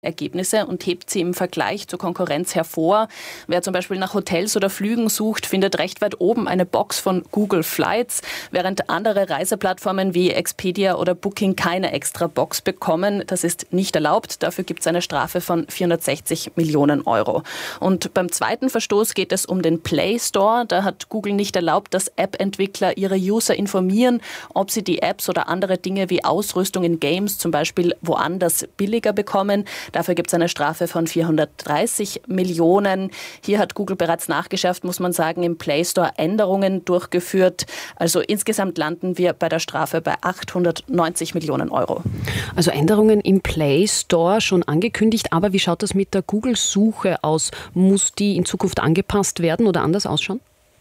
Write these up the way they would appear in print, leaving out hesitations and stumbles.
Ergebnisse und hebt sie im Vergleich zur Konkurrenz hervor. Wer zum Beispiel nach Hotels oder Flügen sucht, findet recht weit oben eine Box von Google Flights, während andere Reiseplattformen wie Expedia oder Booking keine extra Box bekommen. Das ist nicht erlaubt. Dafür gibt es eine Strafe von 460 Millionen Euro. Und beim zweiten Verstoß geht es um den Play Store. Da hat Google nicht erlaubt, dass App-Entwickler ihre User informieren, ob sie die Apps oder andere Dinge wie Ausrüstung in Games zum Beispiel woanders billiger bekommen. Dafür gibt es eine Strafe von 430 Millionen. Hier hat Google bereits nachgeschärft, muss man sagen, im Play Store Änderungen durchgeführt. Also insgesamt landen wir bei der Strafe bei 890 Millionen Euro. Also Änderungen im Play Store schon angekündigt. Aber wie schaut das mit der Google-Suche aus? Muss die in Zukunft angepasst werden oder anders ausschauen?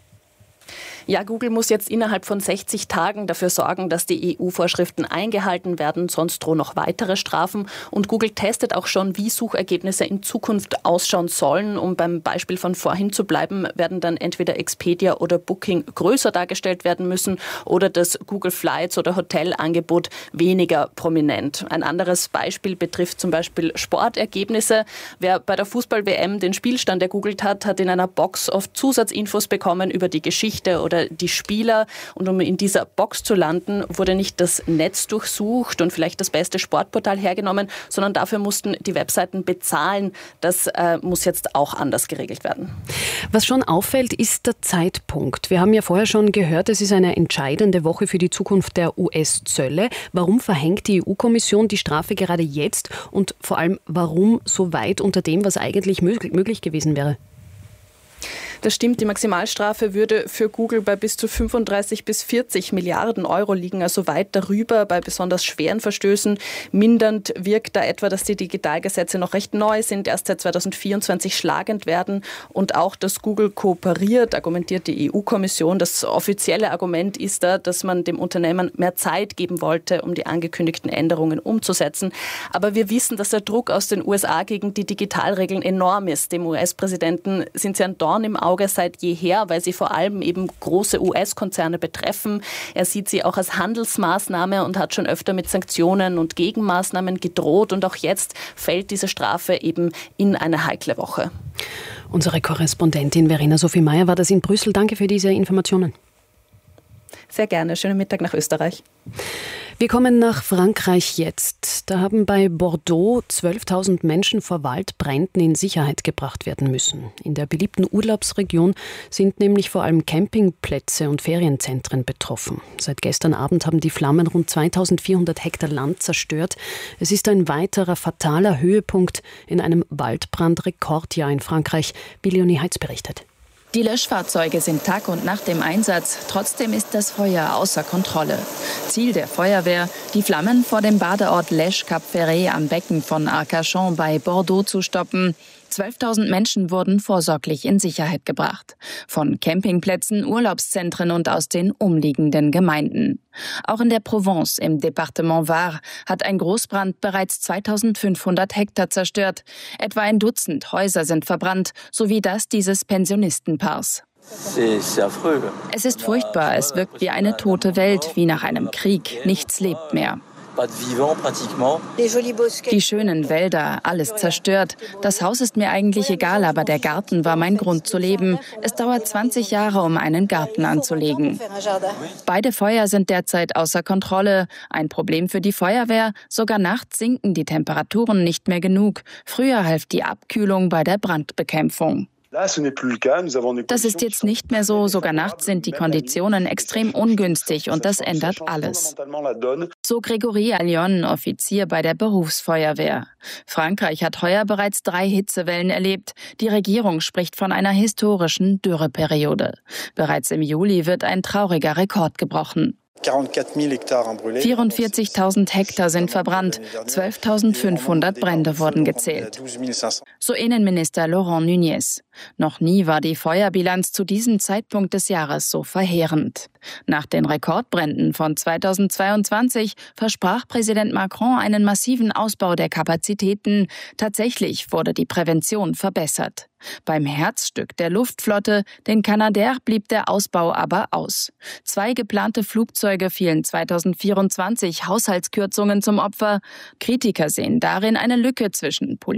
Ja, Google muss jetzt innerhalb von 60 Tagen dafür sorgen, dass die EU-Vorschriften eingehalten werden, sonst drohen noch weitere Strafen. Und Google testet auch schon, wie Suchergebnisse in Zukunft ausschauen sollen. Um beim Beispiel von vorhin zu bleiben, werden dann entweder Expedia oder Booking größer dargestellt werden müssen oder das Google Flights oder Hotelangebot weniger prominent. Ein anderes Beispiel betrifft zum Beispiel Sportergebnisse. Wer bei der Fußball-WM den Spielstand ergoogelt hat, hat in einer Box oft Zusatzinfos bekommen über die Geschichte oder die Spieler. Und um in dieser Box zu landen, wurde nicht das Netz durchsucht und vielleicht das beste Sportportal hergenommen, sondern dafür mussten die Webseiten bezahlen. Das muss jetzt auch anders geregelt werden. Was schon auffällt, ist der Zeitpunkt. Wir haben ja vorher schon gehört, es ist eine entscheidende Woche für die Zukunft der US-Zölle. Warum verhängt die EU-Kommission die Strafe gerade jetzt und vor allem, warum so weit unter dem, was eigentlich möglich gewesen wäre? Das stimmt, die Maximalstrafe würde für Google bei bis zu 35 bis 40 Milliarden Euro liegen, also weit darüber bei besonders schweren Verstößen. Mindernd wirkt da etwa, dass die Digitalgesetze noch recht neu sind, erst seit 2024 schlagend werden und auch, dass Google kooperiert, argumentiert die EU-Kommission. Das offizielle Argument ist da, dass man dem Unternehmen mehr Zeit geben wollte, um die angekündigten Änderungen umzusetzen. Aber wir wissen, dass der Druck aus den USA gegen die Digitalregeln enorm ist. Dem US-Präsidenten sind sie ein Dorn im Auge seit jeher, weil sie vor allem eben große US-Konzerne betreffen. Er sieht sie auch als Handelsmaßnahme und hat schon öfter mit Sanktionen und Gegenmaßnahmen gedroht. Und auch jetzt fällt diese Strafe eben in eine heikle Woche. Unsere Korrespondentin Verena Sophie Meyer war das in Brüssel. Danke für diese Informationen. Sehr gerne. Schönen Mittag nach Österreich. Wir kommen nach Frankreich jetzt. Da haben bei Bordeaux 12.000 Menschen vor Waldbränden in Sicherheit gebracht werden müssen. In der beliebten Urlaubsregion sind nämlich vor allem Campingplätze und Ferienzentren betroffen. Seit gestern Abend haben die Flammen rund 2.400 Hektar Land zerstört. Es ist ein weiterer fataler Höhepunkt in einem Waldbrandrekordjahr in Frankreich, wie Leonie Heitz berichtet. Die Löschfahrzeuge sind Tag und Nacht im Einsatz. Trotzdem ist das Feuer außer Kontrolle. Ziel der Feuerwehr, die Flammen vor dem Badeort Lèche-Cap-Ferret am Becken von Arcachon bei Bordeaux zu stoppen. 12.000 Menschen wurden vorsorglich in Sicherheit gebracht. Von Campingplätzen, Urlaubszentren und aus den umliegenden Gemeinden. Auch in der Provence im Departement Var hat ein Großbrand bereits 2.500 Hektar zerstört. Etwa ein Dutzend Häuser sind verbrannt, sowie das dieses Pensionistenpaars. Es ist furchtbar, es wirkt wie eine tote Welt, wie nach einem Krieg. Nichts lebt mehr. Die schönen Wälder, alles zerstört. Das Haus ist mir eigentlich egal, aber der Garten war mein Grund zu leben. Es dauert 20 Jahre, um einen Garten anzulegen. Beide Feuer sind derzeit außer Kontrolle. Ein Problem für die Feuerwehr. Sogar nachts sinken die Temperaturen nicht mehr genug. Früher half die Abkühlung bei der Brandbekämpfung. Das ist jetzt nicht mehr so. Sogar nachts sind die Konditionen extrem ungünstig und das ändert alles. So Grégory Allion, Offizier bei der Berufsfeuerwehr. Frankreich hat heuer bereits 3 Hitzewellen erlebt. Die Regierung spricht von einer historischen Dürreperiode. Bereits im Juli wird ein trauriger Rekord gebrochen. 44.000 Hektar sind verbrannt, 12.500 Brände wurden gezählt. So Innenminister Laurent Nunez. Noch nie war die Feuerbilanz zu diesem Zeitpunkt des Jahres so verheerend. Nach den Rekordbränden von 2022 versprach Präsident Macron einen massiven Ausbau der Kapazitäten. Tatsächlich wurde die Prävention verbessert. Beim Herzstück der Luftflotte, den Canadair, blieb der Ausbau aber aus. 2 geplante Flugzeuge fielen 2024 Haushaltskürzungen zum Opfer. Kritiker sehen darin eine Lücke zwischen